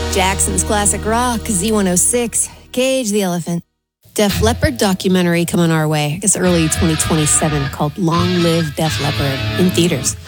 Jackson's classic rock, Z106, Cage the Elephant. Def Leppard documentary coming our way. It's early 2027 called Long Live Def Leppard in theaters.